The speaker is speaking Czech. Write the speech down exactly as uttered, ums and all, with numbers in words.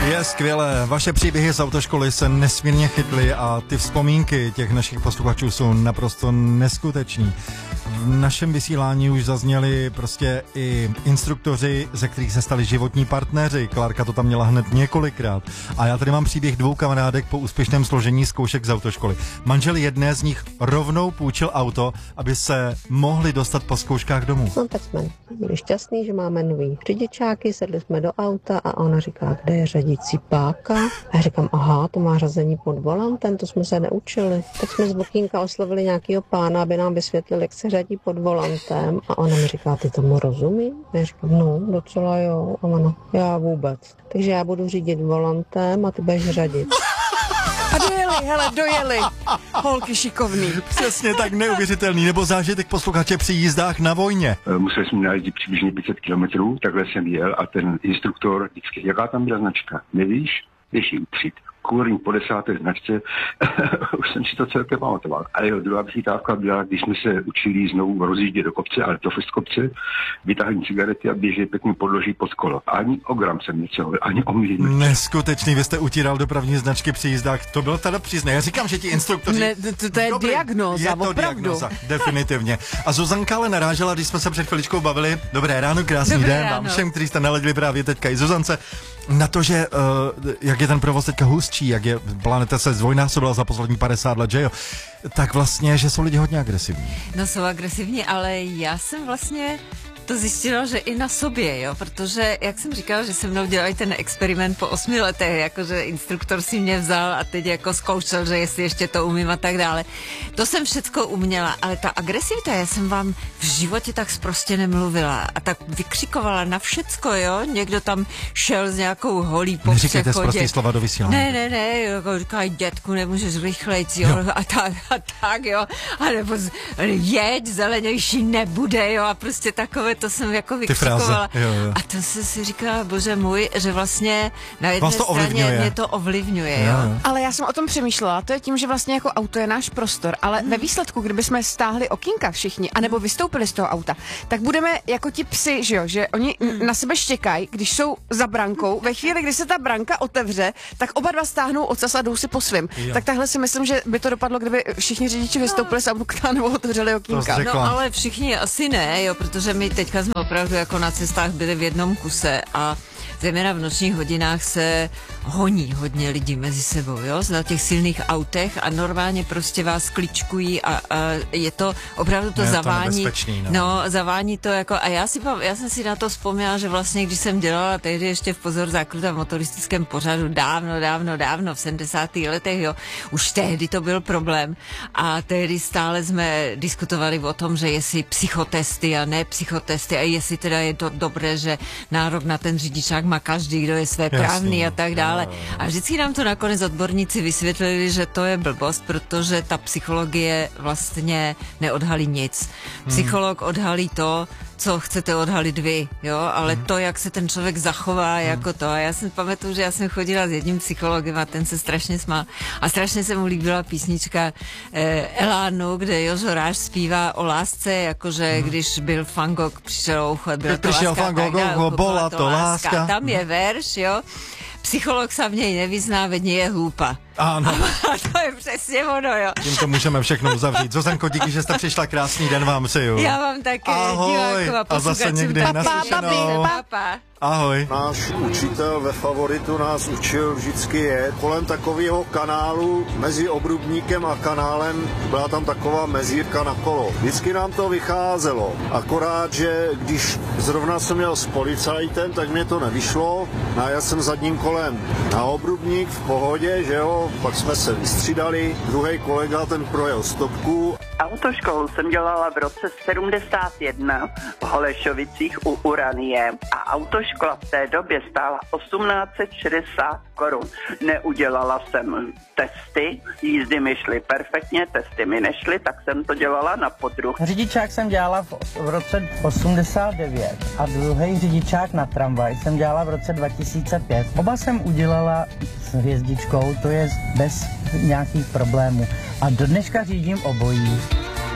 Je skvělé. Vaše příběhy z autoškoly se nesmírně chytly a ty vzpomínky těch našich posluchačů jsou naprosto neskuteční. V našem vysílání už zazněli prostě i instruktoři, ze kterých se stali životní partneři. Klárka to tam měla hned několikrát. A já tady mám příběh dvou kamarádek po úspěšném složení zkoušek z autoškoly. Manžel jedné z nich rovnou půjčil auto, aby se mohli dostat po zkouškách domů. No tak jsme byli šťastní, že máme nový řidičáky, sedli jsme do auta a ona říká, kde je řadicí páka. A já říkám, aha, to má řazení pod volantem, to jsme se neučili. Tak jsme z okýnka oslovili nějakého pána, aby nám vysvětlil, jak se řadí pod volantem. A ona mi říká, ty tomu rozumí? A já říkám, no, docela jo. A ona, já vůbec. Takže já budu řídit volantem a ty budeš řadit. A dojeli, hele, dojeli. Holky šikovný. Přesně tak, neuvěřitelný. Nebo zážitek posluchače při jízdách na vojně. Museli jsme najezdit přibližně pět set kilometrů, takhle jsem jel a ten instruktor vždycky, jaká tam byla značka? Nevíš? Jdeš ji utřít. Kůrní po desáté značce, už jsem si to celkem pamatoval. A jeho druhá vychytávka byla, když jsme se učili znovu rozjíždět do kopce, ale to fest kopce, vytáhní cigarety a běžet pěkně podloží pod kolo. Ani o gram jsem něco, ani o milí. Neskutečný, vy jste utíral dopravní značky při jízdách. To byl teda příznej. Já říkám, že ti instruktoři... Ne, to, to je dobrý, diagnóza, je to opravdu. Diagnóza, definitivně. A Zuzanka ale narážela, když jsme se před chviličkou bavili. Dobré ráno, krásný Dobré den ráno. vám všem, kteří jste naladili právě teďka i Zuzance. Na to, že uh, jak je ten provoz teďka hustší, jak je planeta se zdvojnásobila za poslední padesát let, že jo? Tak vlastně, že jsou lidi hodně agresivní. No jsou agresivní, ale já jsem vlastně to zjistila, že i na sobě, jo, protože, jak jsem říkala, že se mnou dělají ten experiment po osmi letech, jakože instruktor si mě vzal a teď jako zkoušel, že jestli ještě to umím a tak dále. To jsem všecko uměla, ale ta agresivita, já jsem vám v životě tak prostě nemluvila a tak vykřikovala na všecko, jo, někdo tam šel s nějakou holí po Neříkejte přechodě. zprostý slova do vysílání. Ne, ne, ne, jako říkají, dětku, nemůžeš rychlejc, jo, jo. A, tak, a tak, jo, a nebo z, jeď, zelenější nebude, jo, a prostě takové, to jsem jako vykřikovala. Jo, jo. A to jsem si říkala, bože můj, že vlastně na jedné Vás to straně ovlivňuje. mě to ovlivňuje, Jo, jo. jo. Ale já jsem o tom přemýšlela, to je tím, že vlastně jako auto je náš prostor, ale ve výsledku, kdyby jsme stáhli okýnka všichni, anebo vystoupili z toho auta, tak budeme jako ti psi, že jo, že oni mm. na sebe štěkají, když jsou za brankou, ve chvíli, kdy se ta branka otevře, tak oba dva stáhnou ocas a jdou si po svým. Jo. Tak takhle si myslím, že by to dopadlo, kdyby všichni řidiči vystoupili z auta nebo otevřeli okýnka. To řekla. No ale všichni asi ne, jo, protože my teďka jsme opravdu jako na cestách byli v jednom kuse a zejména v nočních hodinách se honí hodně lidí mezi sebou, jo, na těch silných autech a normálně prostě vás kličkují a, a je to opravdu to je zavání, to no. no, zavání to jako a já si já jsem si na to vzpomněla, že vlastně když jsem dělala tehdy ještě v Pozor zákruta v motoristickém pořadu dávno, dávno, dávno v sedmdesátých letech, jo, už tehdy to byl problém a tehdy stále jsme diskutovali o tom, že jestli psychotesty a ne psychotesty a jestli teda je to dobré, že nárok na ten řidičák má každý, kdo je své právný a tak dále. A vždycky nám to nakonec odborníci vysvětlili, že to je blbost, protože ta psychologie vlastně neodhalí nic. Psycholog odhalí to, co chcete odhalit vy, jo, ale to, jak se ten člověk zachová, jako to. A já jsem pamatuju, že já jsem chodila s jedním psychologem a ten se strašně smál. A strašně se mu líbila písnička eh, Elánu, kde Jožo Ráš zpívá o lásce, jakože hmm. když byl Van Gogh, přišel ouchat, byla to Přišel láska, Van Gogh, tak, Gogh, bola to láska. Tam je verš, jo. Psycholog sa v nej nevyzná, veď nie je hlúpa. Ano. A to je přesně ono, jo. Tímto můžeme všechno uzavřít. Zuzanko, díky, že jste přišla, krásný den vám přeju. Já vám také, ahoj, divákům a zase někdy naslyšenou. Ahoj. Náš učitel ve favoritu nás učil vždycky jet kolem takového kanálu mezi Obrubníkem a kanálem, byla tam taková mezírka na kolo. Vždycky nám to vycházelo, akorát, že když zrovna jsem měl s policajtem, tak mě to nevyšlo. A já jsem zadním kolem na Obrubník v pohodě, že jo, pak jsme se vystřídali, druhý kolega ten projel stopku. Autoškolu jsem dělala v roce sedmdesát jedna v Holešovicích u Uranie a autoškola v té době stála osmnáct set šedesát korun. Neudělala jsem testy, jízdy mi šly perfektně, testy mi nešly, tak jsem to dělala na podruh. Řidičák jsem dělala v, v roce osmdesát devět a druhý řidičák na tramvaj jsem dělala v roce dva tisíce pět. Oba jsem udělala s hvězdičkou, to je bez nějakých problémů. A do dneška řídím obojí.